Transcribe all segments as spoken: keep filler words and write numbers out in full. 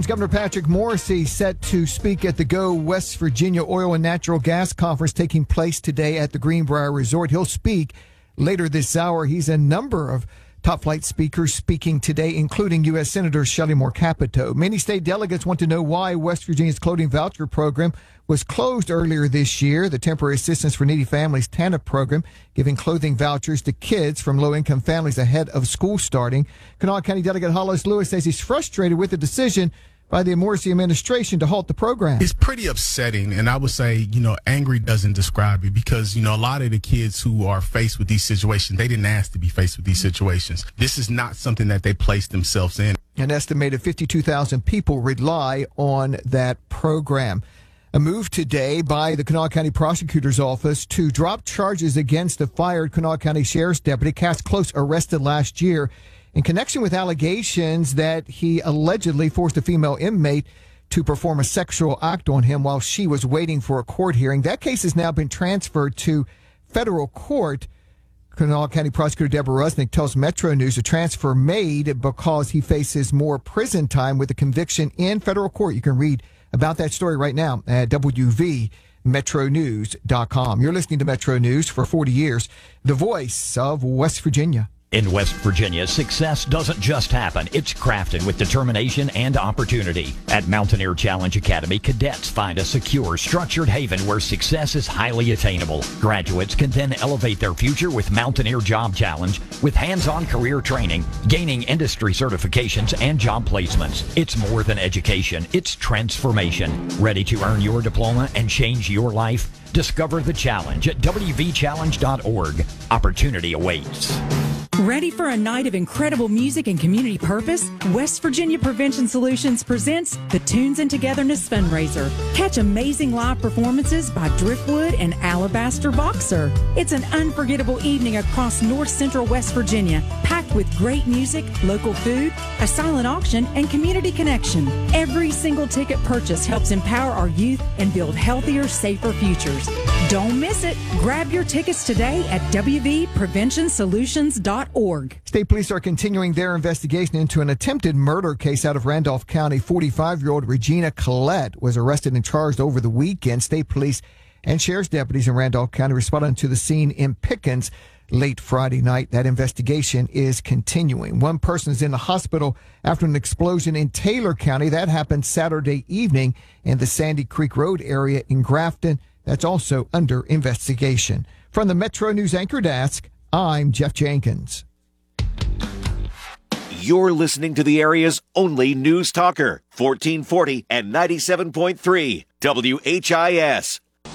Governor Patrick Morrisey set to speak at the Go West Virginia Oil and Natural Gas Conference taking place today at the Greenbrier Resort. He'll speak later this hour. He's a number of top-flight speakers speaking today, including U S. Senator Shelley Moore Capito. Many state delegates want to know why West Virginia's clothing voucher program was closed earlier this year. The Temporary Assistance for Needy Families TANF program, giving clothing vouchers to kids from low-income families ahead of school starting. Kanawha County Delegate Hollis Lewis says he's frustrated with the decision by the Morrisey administration to halt the program. It's pretty upsetting, and I would say, you know, angry doesn't describe it because, you know, a lot of the kids who are faced with these situations, they didn't ask to be faced with these situations. This is not something that they placed themselves in. An estimated fifty-two thousand people rely on that program. A move today by the Kanawha County Prosecutor's Office to drop charges against a fired Kanawha County Sheriff's Deputy, Cass Close, arrested last year in connection with allegations that he allegedly forced a female inmate to perform a sexual act on him while she was waiting for a court hearing. That case has now been transferred to federal court. Kanawha County Prosecutor Deborah Rusnick tells Metro News the transfer made because he faces more prison time with a conviction in federal court. You can read about that story right now at W V metro news dot com. You're listening to Metro News for forty years, the voice of West Virginia. In West Virginia, success doesn't just happen. It's crafted with determination and opportunity. At Mountaineer Challenge Academy, cadets find a secure, structured haven where success is highly attainable. Graduates can then elevate their future with Mountaineer Job Challenge, with hands-on career training, gaining industry certifications, and job placements. It's more than education. It's transformation. Ready to earn your diploma and change your life? Discover the challenge at w v challenge dot org. Opportunity awaits. Ready for a night of incredible music and community purpose? West Virginia Prevention Solutions presents the Tunes and Togetherness Fundraiser. Catch amazing live performances by Driftwood and Alabaster Boxer. It's an unforgettable evening across north central West Virginia, packed with great music, local food, a silent auction, and community connection. Every single ticket purchase helps empower our youth and build healthier, safer futures. Don't miss it. Grab your tickets today at w v prevention solutions dot org. State police are continuing their investigation into an attempted murder case out of Randolph County. forty-five-year-old Regina Collette was arrested and charged over the weekend. State police and sheriff's deputies in Randolph County responded to the scene in Pickens late Friday night. That investigation is continuing. One person is in the hospital after an explosion in Taylor County. That happened Saturday evening in the Sandy Creek Road area in Grafton. That's also under investigation. From the Metro News Anchor Desk, I'm Jeff Jenkins. You're listening to the area's only news talker, fourteen forty and ninety-seven point three W H I S.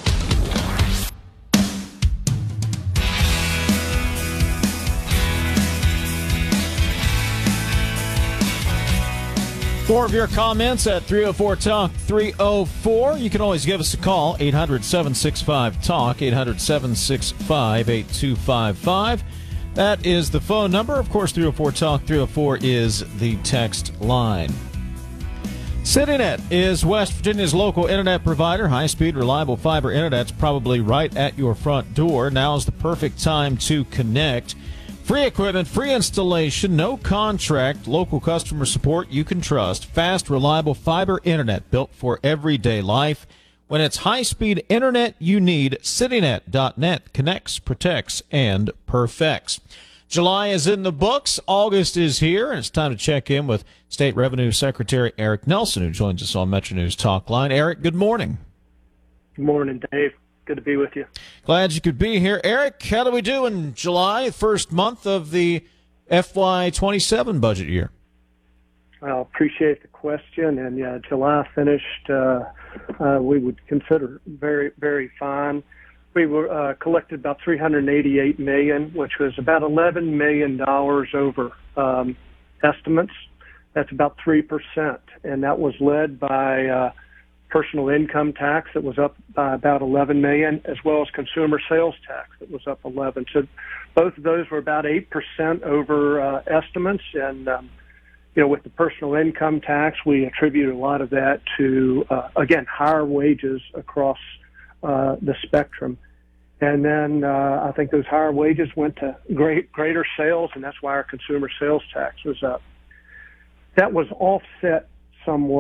Four of your comments at three oh four talk three oh four. You can always give us a call, eight hundred seven six five talk, eight hundred seven six five eight two five five. That is the phone number. Of course, three oh four talk three oh four is the text line. CityNet is West Virginia's local internet provider. High-speed, reliable fiber internet's probably right at your front door. Now's the perfect time to connect. Free equipment, free installation, no contract, local customer support you can trust. Fast, reliable fiber internet built for everyday life. When it's high-speed internet you need, citynet dot net connects, protects, and perfects. July is in the books. August is here, and it's time to check in with State Revenue Secretary Eric Nelson, who joins us on Metro News Talk Line. Eric, good morning. Good morning, Dave. Good to be with you. Glad you could be here. Eric, how do we do in July, first month of the F Y twenty-seven budget year? I appreciate the question. And yeah, July finished, uh, uh, we would consider very, very fine. We were uh, collected about three hundred eighty-eight million dollars, which was about eleven million dollars over um, estimates. That's about three percent. And that was led by uh, personal income tax that was up by about eleven million dollars, as well as consumer sales tax that was up eleven. So both of those were about eight percent over uh, estimates. And, um, you know, with the personal income tax, we attribute a lot of that to, uh, again, higher wages across uh, the spectrum. And then uh, I think those higher wages went to great, greater sales, and that's why our consumer sales tax was up. That was offset somewhat